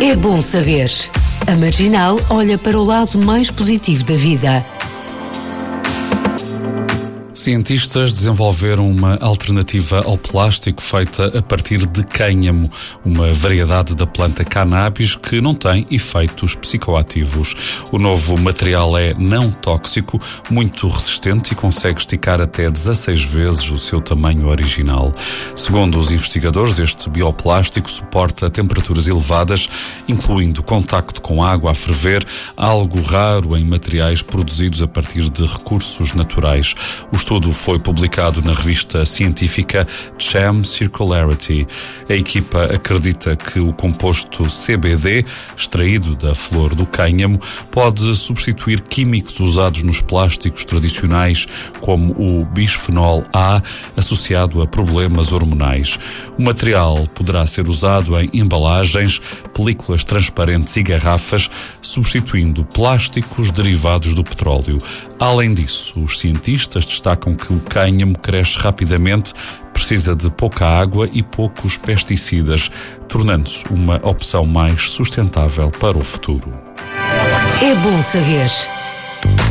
É bom saber. A Marginal olha para o lado mais positivo da vida. Cientistas desenvolveram uma alternativa ao plástico feita a partir de cânhamo, uma variedade da planta cannabis que não tem efeitos psicoativos. O novo material é não tóxico, muito resistente e consegue esticar até 16 vezes o seu tamanho original. Segundo os investigadores, este bioplástico suporta temperaturas elevadas, incluindo contacto com água a ferver, algo raro em materiais produzidos a partir de recursos naturais. O estudo foi publicado na revista científica Chem Circularity. A equipa acredita que o composto CBD, extraído da flor do cânhamo, pode substituir químicos usados nos plásticos tradicionais, como o bisfenol A, associado a problemas hormonais. O material poderá ser usado em embalagens, películas transparentes e garrafas, substituindo plásticos derivados do petróleo. Além disso, os cientistas destacam que o cânhamo cresce rapidamente, precisa de pouca água e poucos pesticidas, tornando-se uma opção mais sustentável para o futuro. É bom saber.